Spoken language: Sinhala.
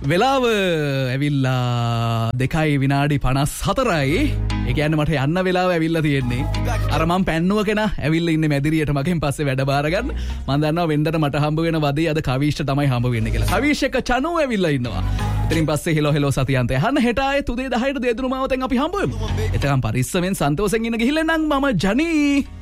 වෙලාව ඇවිල්ලා 2:54යි. ඒ කියන්නේ මට යන්න වෙලාව ඇවිල්ලා තියෙන්නේ. අර මම පැන්නුව කෙනා ඇවිල්ලා ඉන්නේ මැදිරියට මගෙන් පස්සේ වැඩ බාර ගන්න. මම දන්නවා වෙන්දට මට හම්බ වෙන වදේ අද කවිෂ්ට තමයි හම්බ වෙන්නේ කියලා. කවිෂ් එක චනෝ ඇවිල්ලා ඉන්නවා. ඉතින් පස්සේ හෙලෝ සතියන්තය. අහන්න හෙට ආයේ උදේ 10ට දේදුරු මාවතෙන් අපි හම්බ වෙමු. එතකම් පරිස්සමෙන් සන්තෝෂෙන් ඉන්න ගිහිල්ලා නම් මම ජනී